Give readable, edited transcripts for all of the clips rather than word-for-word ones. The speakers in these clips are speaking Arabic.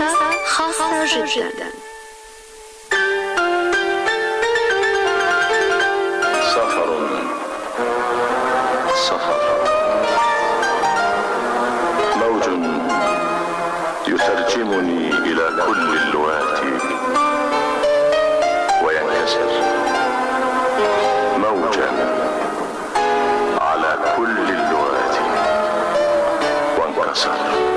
خاصة جدا. سفر موج يترجمني إلى كل اللغات وينكسر موجا على كل اللغات وانكسر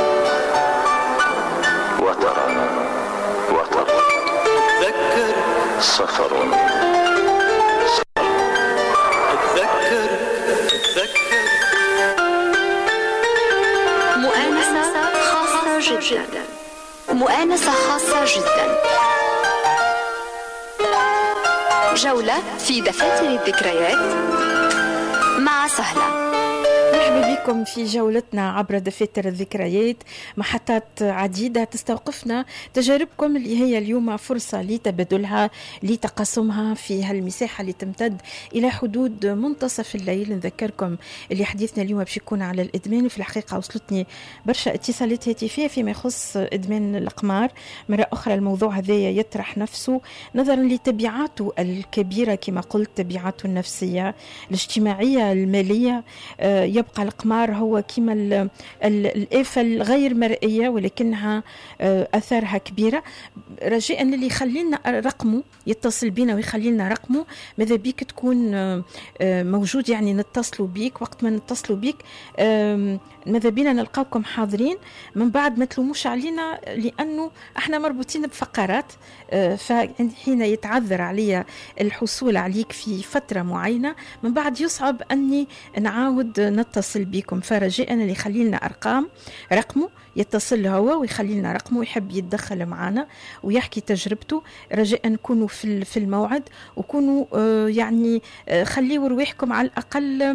وترى تذكر سفر مؤانسة خاصة جدا. جولة في دفاتر الذكريات مع سهلة. مرحبا بكم في جولتنا عبر دفاتر الذكريات، محطات عديدة تستوقفنا تجاربكم اللي هي اليوم فرصة لتبادلها لتقاسمها في هالمساحة اللي تمتد إلى حدود منتصف الليل. نذكركم اللي حديثنا اليوم باش يكون على الإدمان، وفي الحقيقة وصلتني برشا اتصالات هاتفية فيما يخص إدمان الأقمار. مرة أخرى الموضوع هذايا يطرح نفسه نظرا لتبعاته الكبيرة، كما قلت تبعاته النفسية الاجتماعية المالية. يبقى القمار هو كما الآفة الغير مرئية ولكنها أثارها كبيرة. رجاء اللي يخلينا رقمه يتصل بنا ويخلينا رقمه، ماذا بيك تكون موجود، يعني نتصلوا بيك. وقت ما نتصلوا بيك ماذا بينا نلقاكم حاضرين، من بعد ما تلوموش علينا لأنه احنا مربوطين بفقرات، فحين يتعذر علي الحصول عليك في فترة معينة من بعد يصعب أني نعاود نتصل بكم. فرجاء اللي يخلي لنا رقمه يتصل هو ويخلي لنا رقمه ويحب يتدخل معنا ويحكي تجربته. رجاء نكونوا في الموعد، وكونوا يعني خليوا رواحكم على الأقل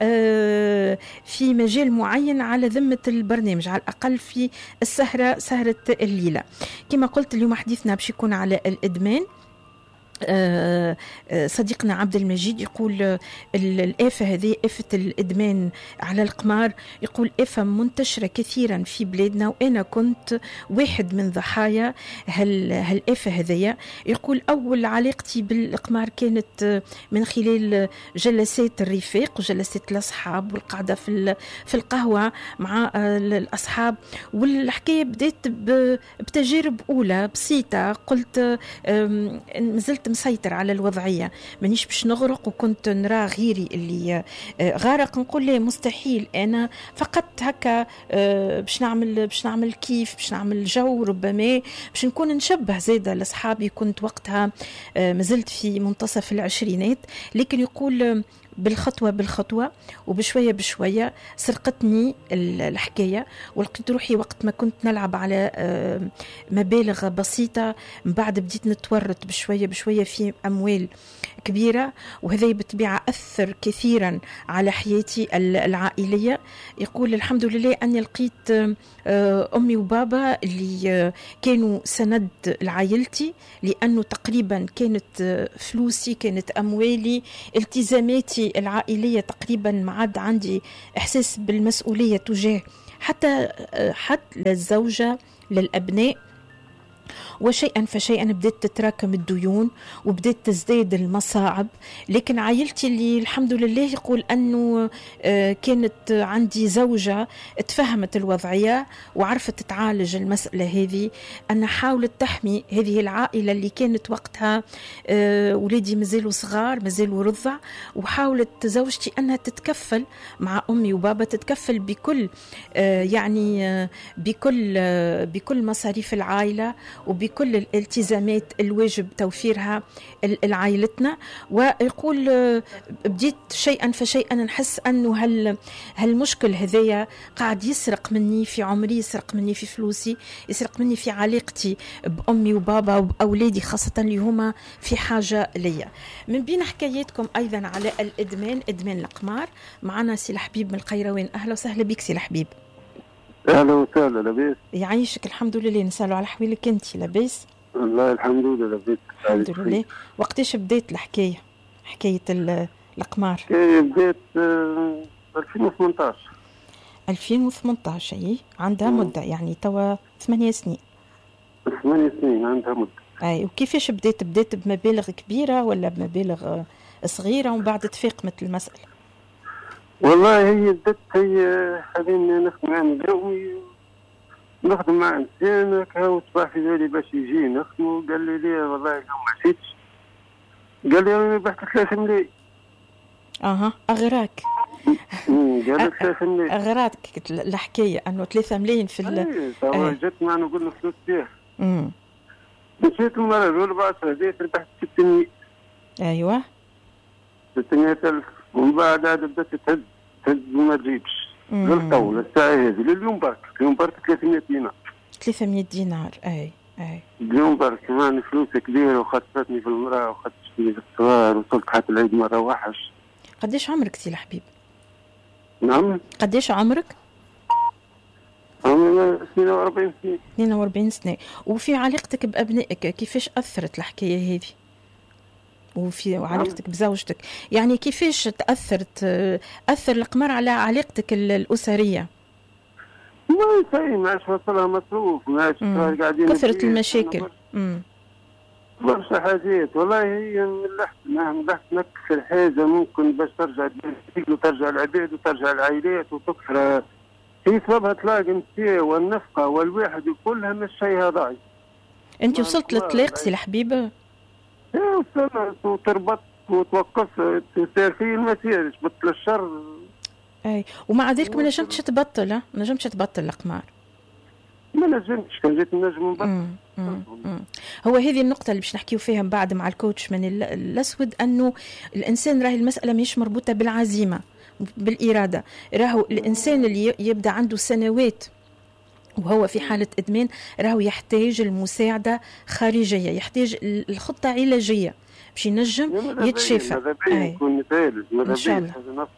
في مجال معين على ذمة البرنامج، على الأقل في سهرة الليلة. كما قلت اليوم حديثنا باش يكون على الإدمان. صديقنا عبد المجيد يقول الآفة هذه آفة الإدمان على القمار، يقول آفة منتشرة كثيرا في بلادنا، وأنا كنت واحد من ضحايا هالآفة هذه. يقول أول علاقتي بالقمار كانت من خلال جلسات الرفاق وجلسات الأصحاب والقعدة في القهوة مع الأصحاب، والحكاية بدأت بتجارب أولى بسيطة. قلت نزلت مسيطر على الوضعية، مانيش باش نغرق، وكنت نرى غيري اللي غارق نقول لي مستحيل، أنا فقط هكا باش نعمل كيف، باش نعمل جو، ربما باش نكون نشبه زيادة لأصحابي. كنت وقتها مازلت في منتصف العشرينات، لكن يقول بالخطوة وبشوية بشوية سرقتني الحكاية، ولقيت روحي وقت ما كنت نلعب على مبالغ بسيطة من بعد بديت نتورط بشوية بشوية في أموال كبيرة، وهذا بالطبيعة أثر كثيرا على حياتي العائلية. يقول الحمد لله أني لقيت أمي وبابا اللي كانوا سند لعائلتي، لأنه تقريبا كانت فلوسي، كانت أموالي، التزاماتي العائلية تقريبا ما عاد عندي إحساس بالمسؤولية تجاه حتى للزوجة للأبناء. وشيئا فشيئا بدأت تتراكم الديون وبدأت تزداد المصاعب. لكن عائلتي اللي الحمد لله يقول أنه كانت عندي زوجة تفهمت الوضعية وعرفت تعالج المسألة هذه، أن حاولت تحمي هذه العائلة اللي كانت وقتها ولادي مازالوا صغار مازالوا رضع، وحاولت زوجتي أنها تتكفل مع أمي وبابا، تتكفل بكل يعني بكل مصاريف العائلة وبكل الالتزامات الواجب توفيرها لعائلتنا. ويقول بديت شيئا فشيئا نحس أنه هالمشكل هذايا قاعد يسرق مني في عمري، يسرق مني في فلوسي، يسرق مني في علاقتي بأمي وبابا وبأولادي خاصة اللي هما في حاجة ليا. من بين حكاياتكم أيضا على الإدمان، إدمان القمار، معنا سي الحبيب من القيروان. أهلا وسهلا بك سي الحبيب. اهلا وسهلا. لاباس؟ يعيشك الحمد لله. نسألوا على حوالك انت. لاباس؟ والله الحمد لله لاباس. الحمد لله. وقتاش بديت الحكاية، حكاية القمار؟ بديت 2018. 2018 اي عندها مدة، يعني توا 8 سنين. 8 سنين عندها مدة. أي، وكيفاش بديت بمبالغ كبيرة ولا بمبالغ صغيرة ومن بعد تفاقمت المسألة؟ والله هي بدت خليني نخدم عامل يومي، نخدم مع إنسان هكا صباح في بالي باش يجي نخدمو، قال لي والله لو ما جيتش، قال لي أنا ربحت 3 ملايين. أغراك. قال 3 ملايين. أغراك الحكاية أنه 3 ملايين في جت معنا نقول فلوس بيه. مشيت المرة الأولى بعد هديت ربحت 600. أيوة. 600,000، ومن بعد عاد بدأت تهز وما تجيبش. للطول الساعة هذه لليوم برك، اليوم برك 300 دينار. 300 دينار. أي. اليوم برك كمان فلوس كبيرة، وخطفتني في المرأة وخطفتني في الصغار، وصلت حتى العيد مرة وحش. قديش عمرك سي الحبيب؟ نعم. قديش عمرك؟ عمري 42 سنة. 42 سنة. وفي علاقتك بأبنائك كيفاش أثرت الحكاية هذه؟ وفي علاقتك بزوجتك يعني كيفاش أثر القمر على علاقتك الأسرية؟ ما يصير، ماش وصلها مصروف، ماش قاعدين كثرة المشاكل. برشا حاجات. والله هي ملحت نكثر حاجة ممكن باش ترجع البيت وترجع العباد وترجع العائلات وتكثر. هي سببها طلاق نساء والنفقة والواحد كلها مش شيء هذا. أنت وصلت للطلاق سي الحبيبة؟ وصلت وتربط وتوقف تصير في المسيرش بطل الشر. أي، ومع ذلك ما نجمتش تبطل. ما نجمتش تبطل القمار. ما نجمتش، كان جيت النجم نبطل. هو هذه النقطة اللي باش نحكيو فيها من بعد مع الكوتش من الأسود، أنه الإنسان راهي المسألة مش مربوطة بالعزيمة بالإرادة. راهو الإنسان اللي يبدأ عنده سنوات وهو في حالة إدمان راهو يحتاج المساعدة خارجية، يحتاج الخطة علاجية باش ينجم يتشافى. يكون مثالي. إن شاء الله.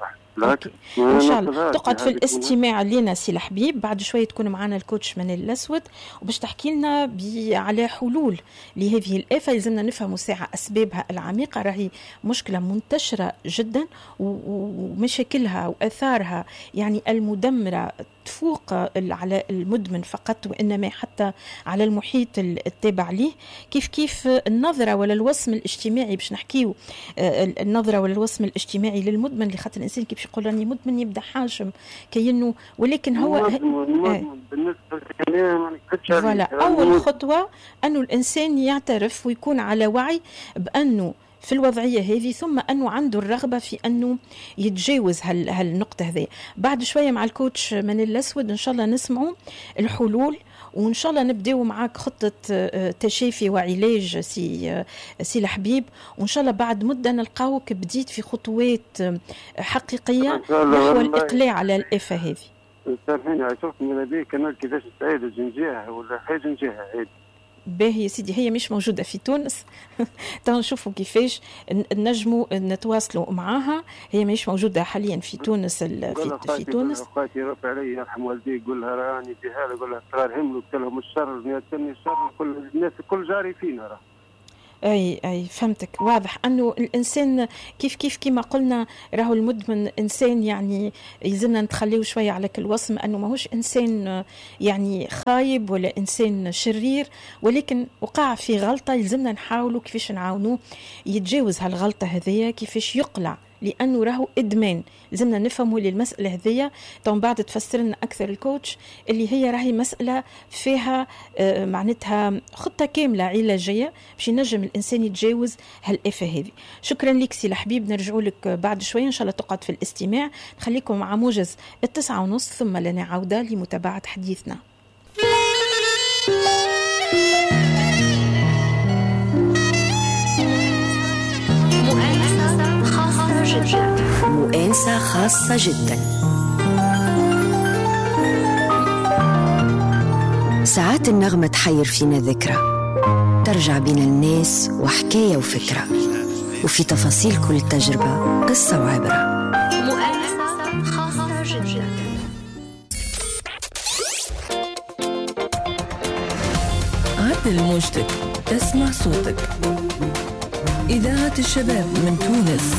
إن شاء الله تقعد في الاستماع لنا سي الحبيب. بعد شوية تكون معنا الكوتش من الأسود وباش تحكي لنا على حلول لهذه الآفة. لازمنا نفهم ساعة أسبابها العميقة. راهي مشكلة منتشرة جدا ومشاكلها وأثارها يعني المدمرة تفوق على المدمن فقط وإنما حتى على المحيط التابع له. كيف النظرة ولا الوصم الاجتماعي باش نحكيو النظرة ولا الوصم الاجتماعي للمدمن، اللي خاطر الإنسان كيف يقول راني مدمن يبدأ حاشم كأنه، ولكن هو بالنسبة لي أول خطوة أنه الإنسان يعترف ويكون على وعي بأنه في الوضعية هذه، ثم أنه عنده الرغبة في أنه يتجاوز هالنقطة هذه. بعد شوية مع الكوتش من الأسود إن شاء الله نسمعوا الحلول، وإن شاء الله نبدأوا معاك خطة تشافي وعلاج سي الحبيب، وإن شاء الله بعد مدة نلقاوك بديت في خطوات حقيقية نحو الإقلاع على الآفة هذه. سامحيني شوف من هذه كان كيفاش تعالج نجاها ولا حاجة نجاها عادي. باهي يا سيدي، هي مش موجودة في تونس. نشوفوا كيفاش نجموا نتواصلوا معاها. هي مش موجودة حاليا في تونس. في تونس أخواتي رفع علي يرحم والدي يقول لها راني فيها، يقول لها صغار هم قلت لهم الشر يتني الشر، كل الناس كل جاري فينا راه. أي فهمتك. واضح أنه الإنسان كيف كما قلنا راهو المدمن إنسان يعني يلزمنا نتخليه شوية على كل وصم، أنه ماهوش إنسان يعني خايب ولا إنسان شرير، ولكن وقع في غلطة يلزمنا نحاولوا كيفاش نعاونوه يتجاوز هالغلطة هذية، كيفاش يقلع، لأنه راهو إدمان. لازمنا نفهموا للمسألة هذية. طبعا بعد تفسر لنا أكثر الكوتش اللي هي راهي مسألة فيها معناتها خطة كاملة علاجية باش ينجم الإنسان يتجاوز هالآفة هذه. شكرا لك سي الحبيب، نرجعوا لك بعد شوية إن شاء الله تقعد في الاستماع. نخليكم مع موجز 9:30 ثم لنا عودة لمتابعة حديثنا. مؤانسة خاصة جدا. ساعات النغمة تحير فينا ذكرى، ترجع بين الناس وحكاية وفكرة، وفي تفاصيل كل تجربة قصة وعبرة. مؤانسة خاصة جدا. عدل موجتك، تسمع صوتك. إذاعة الشباب من تونس.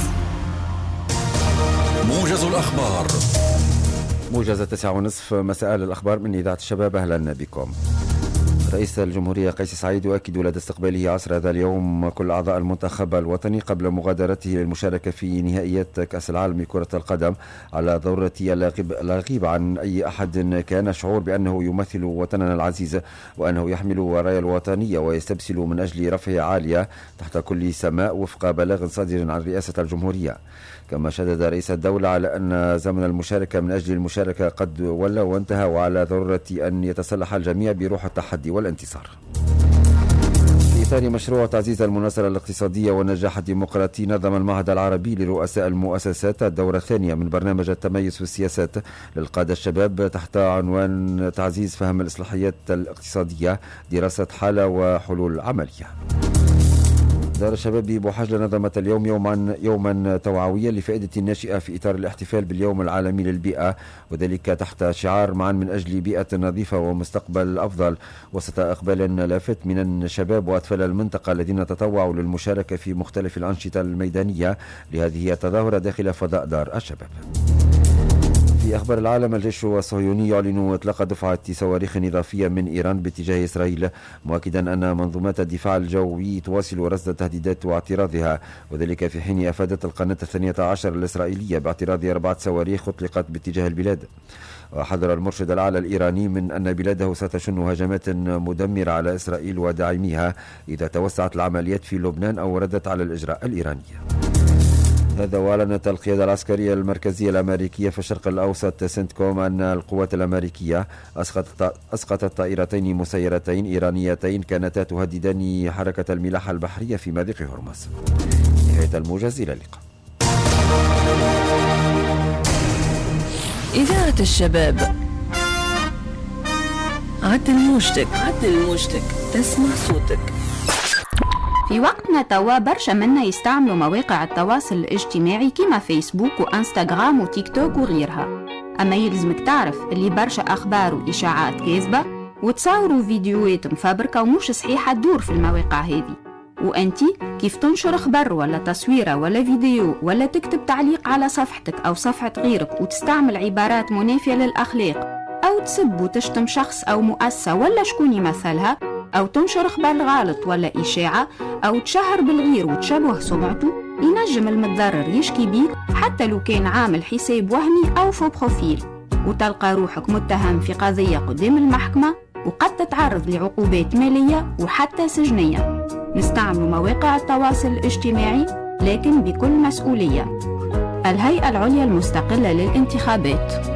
موجز الأخبار. موجز 9:30 مساء الأخبار من إذاعة الشباب. أهلا بكم. رئيس الجمهورية قيس سعيد يؤكد لدى استقباله عصر هذا اليوم كل أعضاء المنتخب الوطني قبل مغادرته للمشاركة في نهائيات كأس العالم لكرة القدم على ضرورة الرغيب عن أي أحد كان شعور بأنه يمثل وطننا العزيز وأنه يحمل الراية الوطنية ويستبسل من أجل رفعها عالية تحت كل سماء وفق بلاغ صادر عن رئاسة الجمهورية. كما شدد رئيس الدولة على أن زمن المشاركة من أجل المشاركة قد ولى وانتهى وعلى ضرورة أن يتسلح الجميع بروح التحدي والانتصار. في إطار مشروع تعزيز المناصرة الاقتصادية والنجاح الديمقراطي نظم المعهد العربي لرؤساء المؤسسات الدورة الثانية من برنامج التميز في السياسات للقادة الشباب تحت عنوان تعزيز فهم الإصلاحيات الاقتصادية دراسة حالة وحلول عملية. دار الشباب بوحجلة نظمت اليوم يوما توعويا لفائدة الناشئة في إطار الاحتفال باليوم العالمي للبيئة، وذلك تحت شعار معا من أجل بيئة نظيفة ومستقبل أفضل، وسط إقبال لافت من الشباب وأطفال المنطقة الذين تطوعوا للمشاركة في مختلف الأنشطة الميدانية لهذه التظاهرة داخل فضاء دار الشباب. في أخبار العالم، الجيش الصهيوني يعلن إطلاق دفعة صواريخ إضافية من إيران باتجاه إسرائيل، مؤكدا أن منظومات الدفاع الجوي تواصل رصد التهديدات واعتراضها، وذلك في حين أفادت القناة 12 الإسرائيلية باعتراض 4 صواريخ أطلقت باتجاه البلاد. وحذر المرشد الأعلى الإيراني من أن بلاده ستشن هجمات مدمرة على إسرائيل وداعميها إذا توسعت العمليات في لبنان أو ردت على الإجراء الإيراني. هذا وأعلنت القيادة العسكرية المركزية الأمريكية في الشرق الأوسط سنتكوم أن القوات الأمريكية أسقطت طائرتين مسيرتين إيرانيتين كانتا تهددان حركة الملاحة البحرية في مضيق هرمز. نهاية الموجز، إلى اللقاء. إذاعة الشباب، عدل موجتك، تسمع صوتك. في وقتنا توا برشا منا يستعملوا مواقع التواصل الاجتماعي كيما فيسبوك وانستغرام وتيك توك وغيرها، أما يلزمك تعرف اللي برشا أخبار وإشاعات كاذبة وتصوروا فيديوهات مفبركة ومش صحيحة تدور في المواقع هذه، وأنتي كيف تنشر خبر ولا تصويرة ولا فيديو ولا تكتب تعليق على صفحتك أو صفحة غيرك وتستعمل عبارات منافية للأخلاق أو تسب وتشتم شخص أو مؤسسة ولا شكون يمثلها، أو تنشر خبر غلط ولا إشاعة أو تشهر بالغير وتشبه سمعته، ينجم المتضرر يشكي بيك حتى لو كان عامل حساب وهمي أو فو بروفيل، وتلقى روحك متهم في قضية قدام المحكمة وقد تتعرض لعقوبات مالية وحتى سجنية. نستعمل مواقع التواصل الاجتماعي لكن بكل مسؤولية. الهيئة العليا المستقلة للانتخابات.